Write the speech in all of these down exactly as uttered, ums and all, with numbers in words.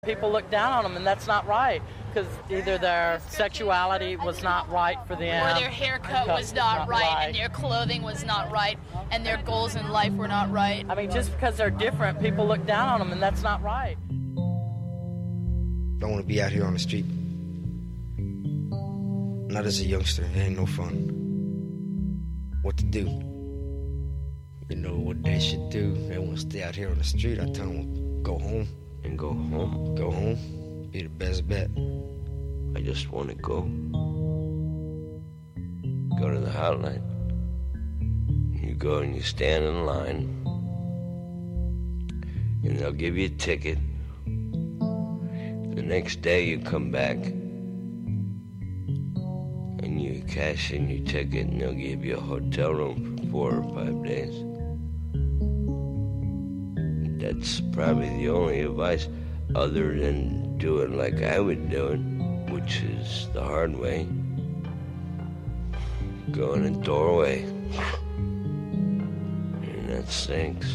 People look down on them, and that's not right, because either their sexuality was not right for them, or their haircut was not, not right, right, and their clothing was not right, and their goals in life were not right. I mean, just because they're different, people look down on them, and that's not right. Don't want to be out here on the street. Not as a youngster. It ain't no fun. What to do? You know what they should do? They want to stay out here on the street. I tell them, go home. And go home. Go home. Be the best bet. I just want to go. Go to the hotline. You go and you stand in line. And they'll give you a ticket. The next day you come back. And you cash in your ticket and they'll give you a hotel room for four or five days. That's probably the only advice other than doing like I would do it, which is the hard way. Go in a doorway. And that stinks.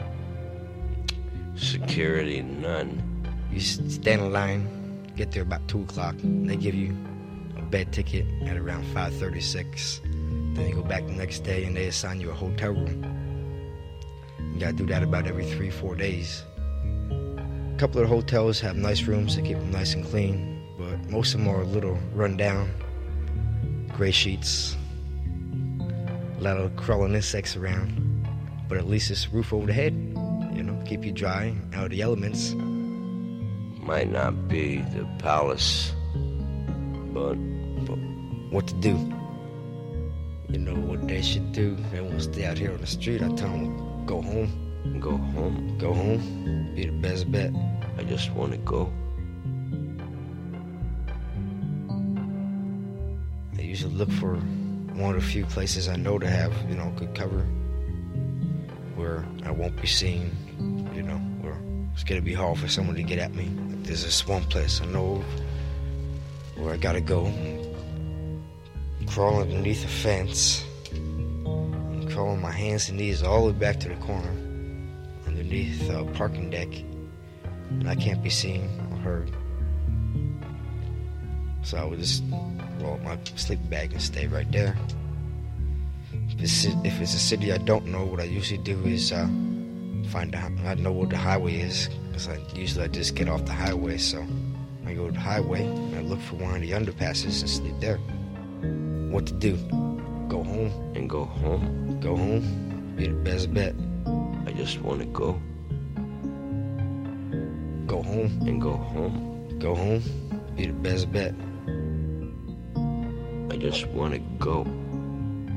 Security, none. You stand in line, get there about two o'clock. They give you a bed ticket at around five thirty-six. Then you go back the next day and they assign you a hotel room. You gotta do that about every three, four days. A couple of hotels have nice rooms, they keep them nice and clean, but most of them are a little run down. Gray sheets, a lot of crawling insects around, but at least it's a roof over the head, you know, keep you dry, out of the elements. Might not be the palace, but, but what to do? You know what they should do? They want to stay out here on the street. I tell them, go home. Go home. Go home. Be the best bet. I just want to go. I usually look for one of the few places I know to have, you know, good cover, where I won't be seen, you know, where it's going to be hard for someone to get at me. Like there's this one place I know where I got to go. Crawl underneath a fence. Crawling my hands and knees all the way back to the corner underneath a parking deck, and I can't be seen or heard. So I would just roll up my sleeping bag and stay right there. If it's, if it's a city I don't know, what I usually do is uh, find out. I know what the highway is, because I usually I just get off the highway. So I go to the highway and I look for one of the underpasses and sleep there. What to do? Go home. And go home. Go home. Be the best bet. I just want to go. Go home. And go home. Go home. Be the best bet. I just want to go.